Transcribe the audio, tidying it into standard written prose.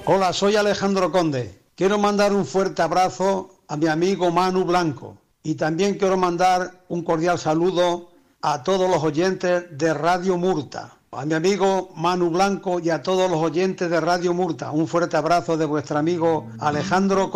Hola, soy Alejandro Conde. Quiero mandar un fuerte abrazo a mi amigo Manu Blanco y también quiero mandar un cordial saludo a todos los oyentes de Radio Murta. A mi amigo Manu Blanco y a todos los oyentes de Radio Murta. Un fuerte abrazo de vuestro amigo Alejandro Conde.